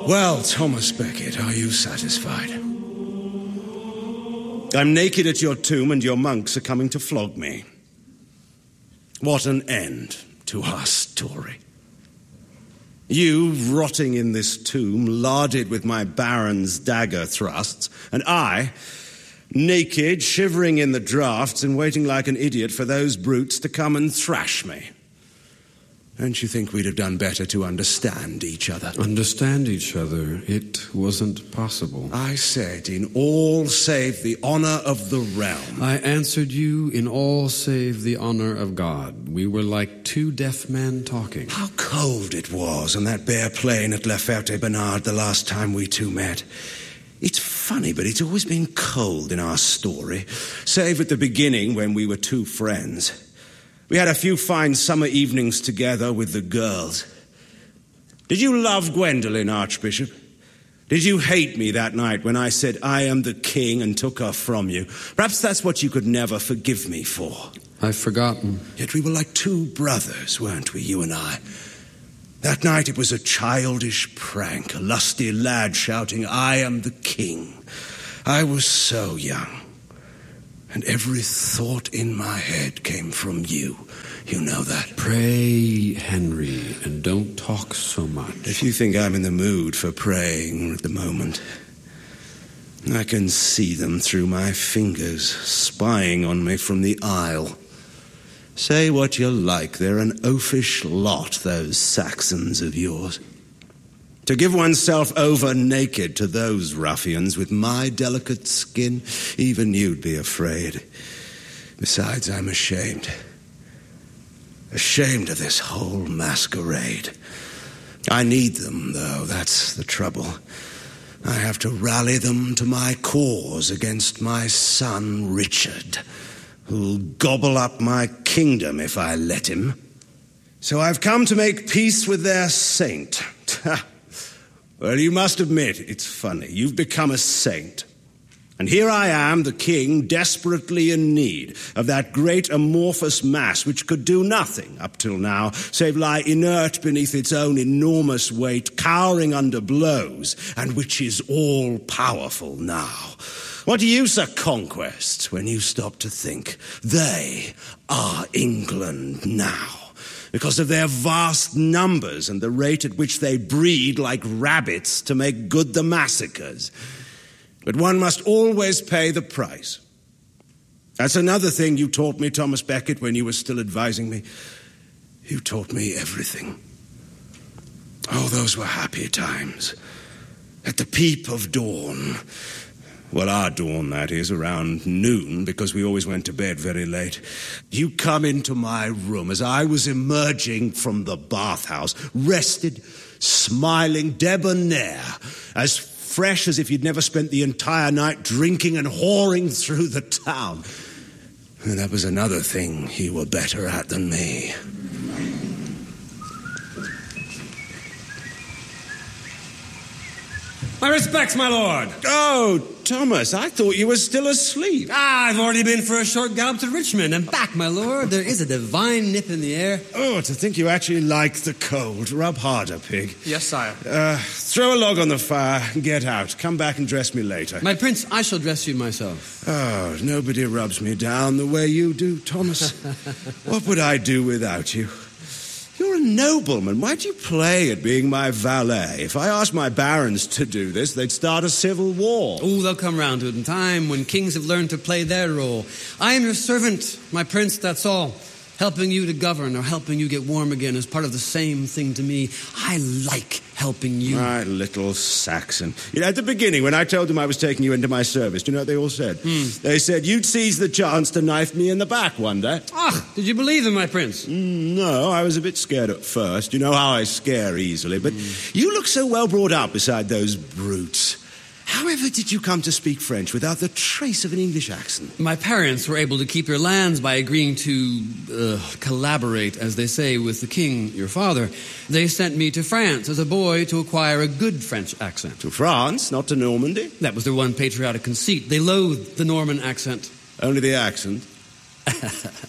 Well, Thomas Becket, are you satisfied? I'm naked at your tomb and your monks are coming to flog me. What an end to our story. You rotting in this tomb, larded with my baron's dagger thrusts, and I, naked, shivering in the draughts and waiting like an idiot for those brutes to come and thrash me. Don't you think we'd have done better to understand each other? Understand each other? It wasn't possible. I said, in all save the honor of the realm. I answered you, in all save the honor of God. We were like two deaf men talking. How cold it was on that bare plain at La Ferté-Bernard the last time we two met. It's funny, but it's always been cold in our story, save at the beginning when we were two friends. We had a few fine summer evenings together with the girls. Did you love Gwendolen, Archbishop? Did you hate me that night when I said I am the king and took her from you? Perhaps that's what you could never forgive me for. I've forgotten. Yet we were like two brothers, weren't we, you and I? That night it was a childish prank, a lusty lad shouting, I am the king. I was so young. And every thought in my head came from you. You know that. Pray, Henry, and don't talk so much. If you think I'm in the mood for praying at the moment, I can see them through my fingers, spying on me from the aisle. Say what you like, they're an oafish lot, those Saxons of yours. To give oneself over naked to those ruffians with my delicate skin, even you'd be afraid. Besides, I'm ashamed. Ashamed of this whole masquerade. I need them, though, that's the trouble. I have to rally them to my cause against my son Richard, who'll gobble up my kingdom if I let him. So I've come to make peace with their saint. Well, you must admit, it's funny. You've become a saint. And here I am, the king, desperately in need of that great amorphous mass which could do nothing up till now, save lie inert beneath its own enormous weight, cowering under blows, and which is all-powerful now. What use are conquests when you stop to think? They are England now. Because of their vast numbers and the rate at which they breed like rabbits to make good the massacres. But one must always pay the price. That's another thing you taught me, Thomas Becket, when you were still advising me. You taught me everything. Oh, those were happy times. At the peep of dawn. Well, our dawn, that is, around noon, because we always went to bed very late. You come into my room as I was emerging from the bathhouse, rested, smiling, debonair, as fresh as if you'd never spent the entire night drinking and whoring through the town. And that was another thing you were better at than me. My respects, my lord. Oh, Thomas, I thought you were still asleep. I've already been for a short gallop to Richmond and back, my lord. There is a divine nip in the air. Oh, to think you actually like the cold. Rub harder, pig. Yes, sire. Throw a log on the fire and get out. Come back and dress me later. My prince, I shall dress you myself. Oh, nobody rubs me down the way you do, Thomas. What would I do without you? You're a nobleman. Why do you play at being my valet? If I asked my barons to do this, they'd start a civil war. Oh, they'll come round to it in time when kings have learned to play their role. I am your servant, my prince, that's all. Helping you to govern or helping you get warm again is part of the same thing to me. I like helping you. My little Saxon. You know, at the beginning, when I told them I was taking you into my service, do you know what they all said? They said, you'd seize the chance to knife me in the back one day. Ah, did you believe them, my prince? No, I was a bit scared at first. You know how I scare easily. But you look so well brought up beside those brutes. However did you come to speak French without the trace of an English accent? My parents were able to keep your lands by agreeing to collaborate, as they say, with the king, your father. They sent me to France as a boy to acquire a good French accent. To France, not to Normandy? That was their one patriotic conceit. They loathed the Norman accent. Only the accent?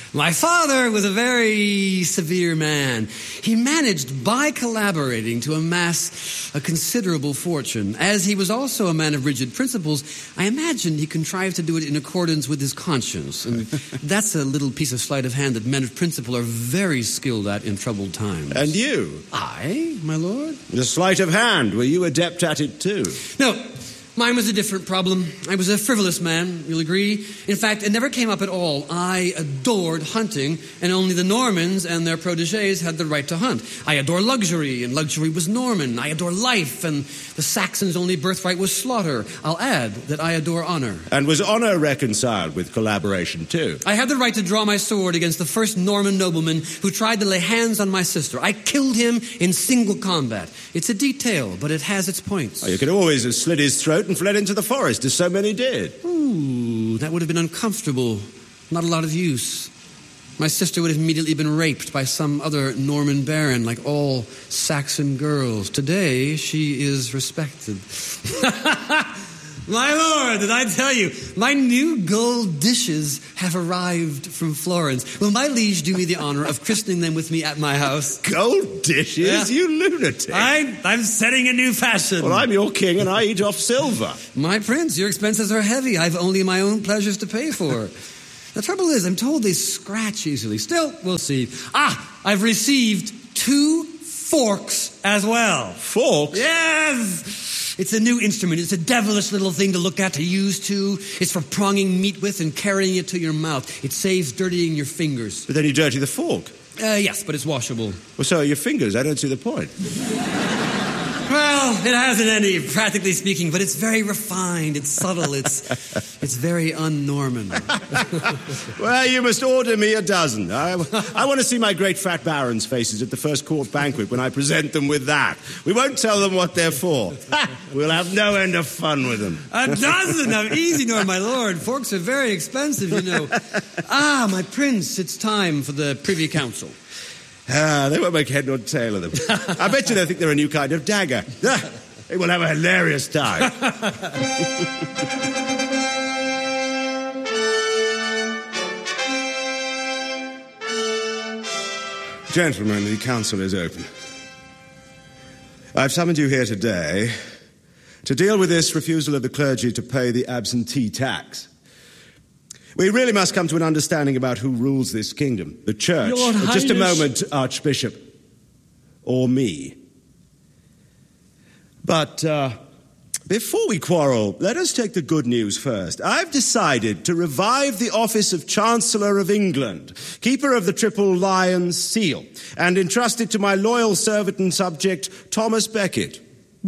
My father was a very severe man. He managed, by collaborating, to amass a considerable fortune. As he was also a man of rigid principles, I imagined he contrived to do it in accordance with his conscience. And that's a little piece of sleight of hand that men of principle are very skilled at in troubled times. And you? I, my lord? The sleight of hand, were you adept at it too? No. Mine was a different problem. I was a frivolous man, you'll agree. In fact, it never came up at all. I adored hunting, and only the Normans and their protégés had the right to hunt. I adore luxury, and luxury was Norman. I adore life, and the Saxons' only birthright was slaughter. I'll add that I adore honor. And was honor reconciled with collaboration too? I had the right to draw my sword against the first Norman nobleman who tried to lay hands on my sister. I killed him in single combat. It's a detail, but it has its points. Oh, you could always have slit his throat and fled into the forest, as so many did. Ooh, that would have been uncomfortable. Not a lot of use. My sister would have immediately been raped by some other Norman baron, like all Saxon girls. Today, she is respected. My lord, did I tell you, my new gold dishes have arrived from Florence. Will my liege do me the honor of christening them with me at my house? Gold dishes? Yeah. You lunatic. I'm setting a new fashion. Well, I'm your king and I eat off silver. My prince, your expenses are heavy. I've only my own pleasures to pay for. The trouble is, I'm told they scratch easily. Still, we'll see. I've received 2 forks as well. Forks? Yes! It's a new instrument. It's a devilish little thing to look at, to use to. It's for pronging meat with and carrying it to your mouth. It saves dirtying your fingers. But then you dirty the fork. Yes, but it's washable. Well, so are your fingers. I don't see the point. Well, it hasn't any, practically speaking, but it's very refined. It's subtle. It's very un-Norman. Well, you must order me a dozen. I want to see my great fat barons' faces at the first court banquet when I present them with that. We won't tell them what they're for. We'll have no end of fun with them. A dozen? I'm easy, nor my lord. Forks are very expensive, you know. My prince, it's time for the Privy Council. They won't make head nor tail of them. I bet you they think they're a new kind of dagger. They will have a hilarious time. Gentlemen, the council is open. I've summoned you here today to deal with this refusal of the clergy to pay the absentee tax. We really must come to an understanding about who rules this kingdom. The church. Your Highness... Just a moment, Archbishop. Or me. But before we quarrel, let us take the good news first. I've decided to revive the office of Chancellor of England, keeper of the Triple Lion's Seal, and entrust it to my loyal servant and subject, Thomas Becket.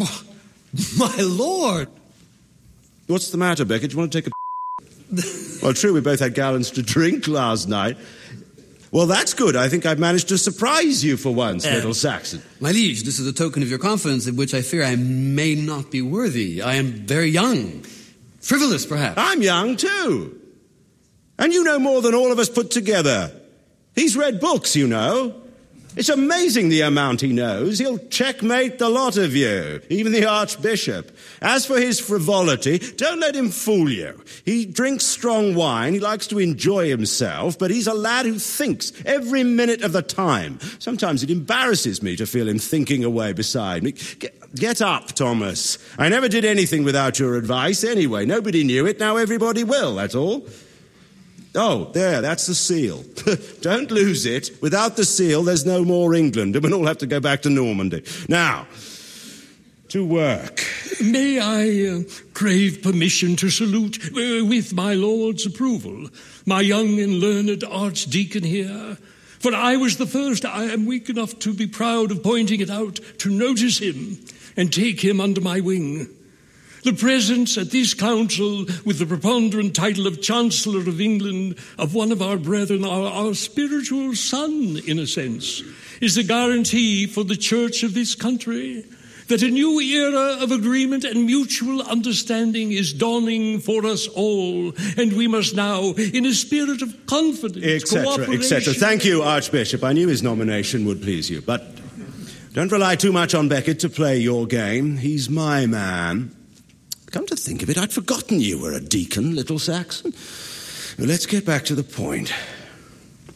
My lord! What's the matter, Becket? Do you want to take a... Well, true, we both had gallons to drink last night. Well, that's good. I think I've managed to surprise you for once, little Saxon. My liege, this is a token of your confidence of which I fear I may not be worthy. I am very young. Frivolous, perhaps. I'm young, too. And you know more than all of us put together. He's read books, you know. It's amazing the amount he knows. He'll checkmate the lot of you, even the Archbishop. As for his frivolity, don't let him fool you. He drinks strong wine, he likes to enjoy himself, but he's a lad who thinks every minute of the time. Sometimes it embarrasses me to feel him thinking away beside me. Get up, Thomas. I never did anything without your advice anyway. Nobody knew it, now everybody will, that's all. Oh, there, that's the seal. Don't lose it. Without the seal, there's no more England, and we'll all have to go back to Normandy. Now, to work. May I crave permission to salute, with my lord's approval, my young and learned archdeacon here? For I was the first, I am weak enough to be proud of pointing it out, to notice him and take him under my wing. The presence at this council with the preponderant title of Chancellor of England of one of our brethren, our spiritual son, in a sense, is a guarantee for the church of this country that a new era of agreement and mutual understanding is dawning for us all, and we must now, in a spirit of confidence, cooperation... etc. Thank you, Archbishop. I knew his nomination would please you, but don't rely too much on Becket to play your game. He's my man. Come to think of it, I'd forgotten you were a deacon, little Saxon. Now, let's get back to the point.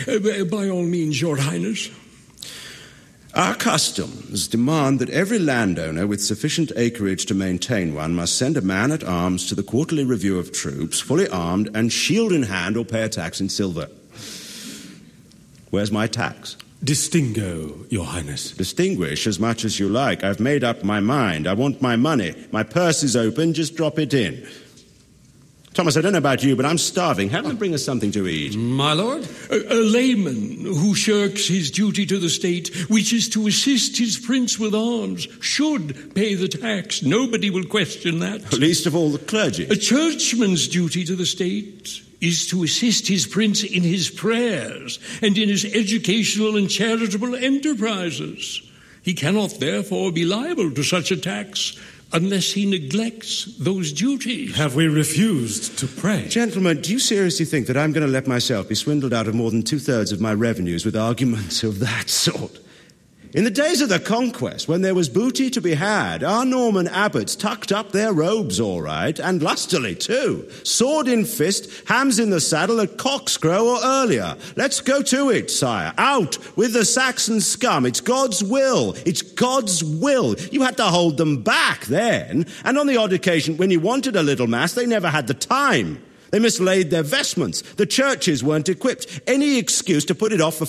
By all means, Your Highness. Our customs demand that every landowner with sufficient acreage to maintain one must send a man-at-arms to the quarterly review of troops, fully armed and shield in hand, or pay a tax in silver. Where's my tax? Distingo, Your Highness. Distinguish as much as you like. I've made up my mind. I want my money. My purse is open. Just drop it in. Thomas, I don't know about you, but I'm starving. Have them bring us something to eat. My lord? A layman who shirks his duty to the state, which is to assist his prince with arms, should pay the tax. Nobody will question that. Least of all the clergy. A churchman's duty to the state is to assist his prince in his prayers and in his educational and charitable enterprises. He cannot therefore be liable to such a tax unless he neglects those duties. Have we refused to pray? Gentlemen, do you seriously think that I'm going to let myself be swindled out of more than 2/3 of my revenues with arguments of that sort? In the days of the conquest, when there was booty to be had, our Norman abbots tucked up their robes all right, and lustily too. Sword in fist, hams in the saddle at cock's crow or earlier. Let's go to it, sire. Out with the Saxon scum. It's God's will. It's God's will. You had to hold them back then. And on the odd occasion, when you wanted a little mass, they never had the time. They mislaid their vestments. The churches weren't equipped. Any excuse to put it off for